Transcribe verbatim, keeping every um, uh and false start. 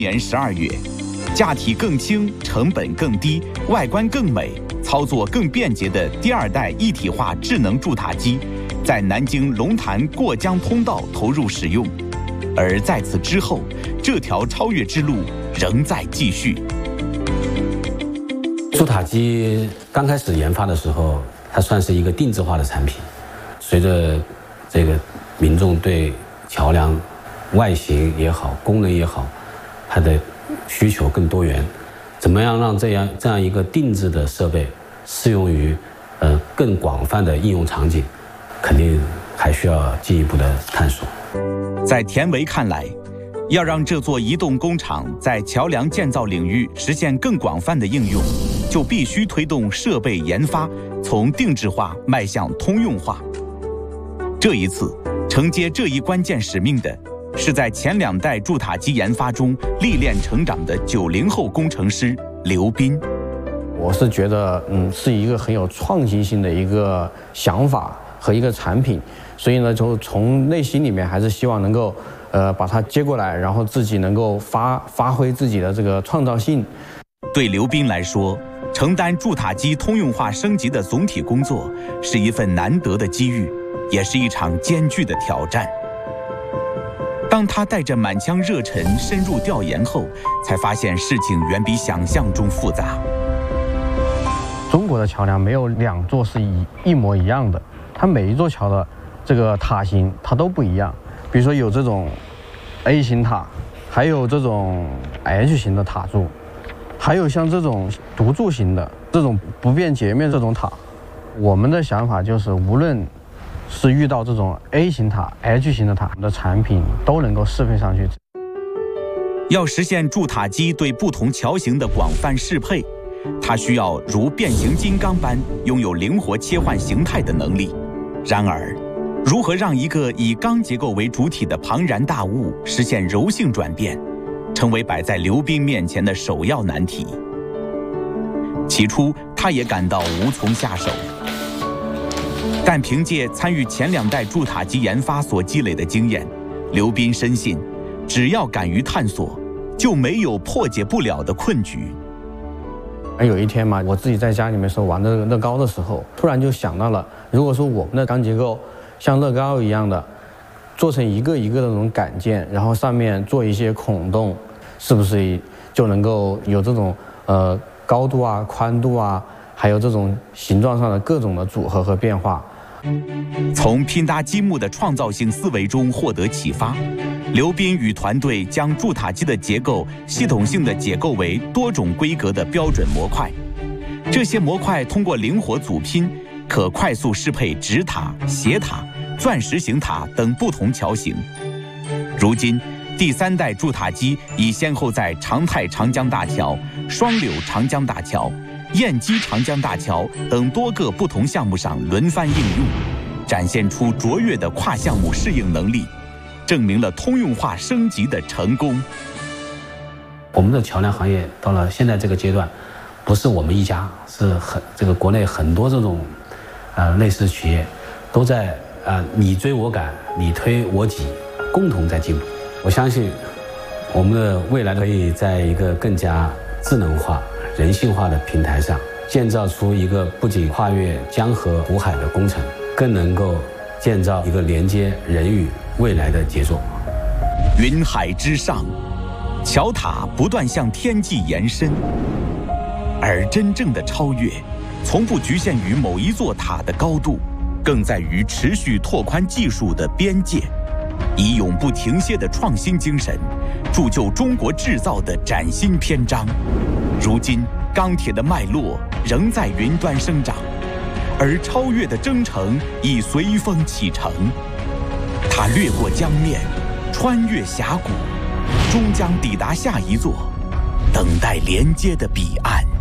年十二月，架体更轻、成本更低、外观更美、操作更便捷的第二代一体化智能筑塔机，在南京龙潭过江通道投入使用。而在此之后，这条超越之路仍在继续。 筑塔机刚开始研发的时候，它算是一个定制化的产品。随着这个民众对桥梁外形也好、功能也好，它的需求更多元，怎么样让这样这样一个定制的设备适用于呃更广泛的应用场景，肯定还需要进一步的探索。 在田维看来，要让这座移动工厂在桥梁建造领域实现更广泛的应用，就必须推动设备研发从定制化迈向通用化。这一次，承接这一关键使命的是在前两代筑塔机研发中历练成长的九零后工程师刘斌。 我是觉得，嗯，是一个很有创新性的一个想法和一个产品，所以呢，就从内心里面还是希望能够，呃，把它接过来，然后自己能够发发挥自己的这个创造性。 对刘斌来说，承担筑塔机通用化升级的总体工作是一份难得的机遇，也是一场艰巨的挑战。当他带着满腔热忱深入调研后，才发现事情远比想象中复杂。 中国的桥梁没有两座是一一模一样的，它每一座桥的这个塔型它都不一样。比如说有这种 A 型塔，还有这种 H 型的塔柱，还有像这种独柱型的这种不变截面这种塔。我们的想法就是，无论是遇到这种 A 型塔、H 型的塔，我们的产品都能够适配上去。 要实现筑塔机对不同桥型的广泛适配，它需要如变形金刚般拥有灵活切换形态的能力。然而，如何让一个以钢结构为主体的庞然大物实现柔性转变，成为摆在刘斌面前的首要难题。起初，他也感到无从下手。但凭借参与前两代筑塔机研发所积累的经验，刘斌深信，只要敢于探索，就没有破解不了的困局。 而有一天嘛，我自己在家里面时候玩的乐高的时候，突然就想到了，如果说我们的钢结构像乐高一样的做成一个一个的那种杆件，然后上面做一些孔洞，是不是就能够有这种呃高度啊、宽度啊，还有这种形状上的各种的组合和变化？ 从拼搭积木的创造性思维中获得启发，刘斌与团队将筑塔机的结构系统性的解构为多种规格的标准模块。这些模块通过灵活组拼，可快速适配直塔、斜塔、钻石型塔等不同桥型。如今，第三代筑塔机已先后在长泰长江大桥、双柳长江大桥、燕基长江大桥等多个不同项目上轮番应用，展现出卓越的跨项目适应能力，证明了通用化升级的成功。 我们的桥梁行业到了现在这个阶段，不是我们一家，是很这个国内很多这种呃类似企业都在呃你追我赶，你推我挤，共同在进步。我相信我们的未来可以在一个更加智能化、人性化的平台上，建造出一个不仅跨越江河湖海的工程，更能够建造一个连接人与未来的杰作。 云海之上，桥塔不断向天际延伸，而真正的超越，从不局限于某一座塔的高度，更在于持续拓宽技术的边界，以永不停歇的创新精神，铸就中国制造的崭新篇章。如今，钢铁的脉络仍在云端生长，而超越的征程已随风启程。它掠过江面，穿越峡谷，终将抵达下一座等待连接的彼岸。